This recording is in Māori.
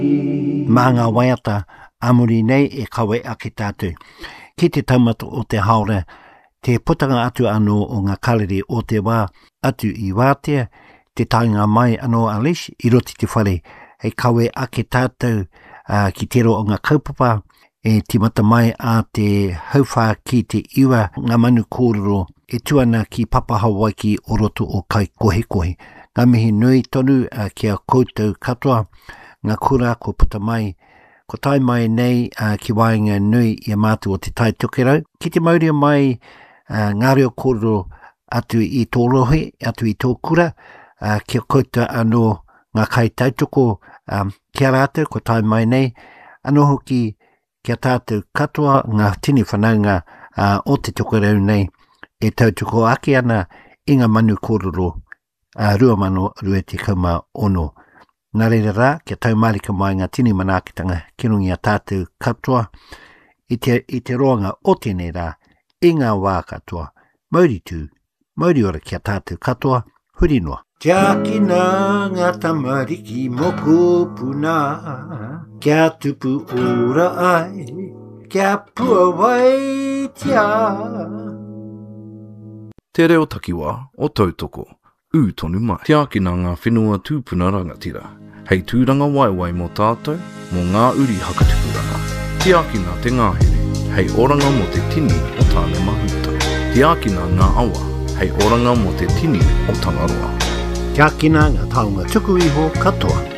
Mā ngā waiata, amuri nei e kawe ake tātou. Ki te taumata o te haore, te putanga atu anō o ngā karere o te wā atu I wātea, te tainga mai anō Alish, I roti te whare, hei kawe ake tātou ki tero o ngā kaupapa, e timata mai a te hauwha ki te iwa ngā manu kōrero, e tuana ki papa Hawaii o roto o kai kohe kohe. Ngā mihi nui tonu ki a koutou katoa, ngā kura ko puta mai, ko tai mai nei ki wainga nui I a mātu o te tai tokerau. Ki te mauria mai ngā reo kōrero atu I tō rohe, atu I tō kura, ki a koutou anō ngā kai tautoko kia rātou ko tai mai nei, anō hoki kia tātou katoa ngā tini whanaunga o te tokerau nei, e tautoko ake ana I ngā manu kōrero rua mano rua te kauma ono. Nā reira rā, kia taumarika mai ngā tini manakitanga ki rungi a tātou katoa, I te roanga o tēnei rā, I ngā wā katoa, mauri tū, mauri ora kia tātou katoa, huri noa. Tiaki nā ngā tamariki moko puna, kia tupu ora ai, kia pua wai tia. Te reo takiwa o tautoko, tonu mai. Tiaki nā ngā whenua tūpuna rangatira. Hei tūranga waiwai mō tātou, mō ngā uri hakatupuranga. Tiaki nā te ngāhere, hei oranga mō te tini o tāne mahuta. Tiaki nā ngā awa, hei oranga mō te tini o Tangaroa. Tiaki nā ngā taunga tuku iho katoa.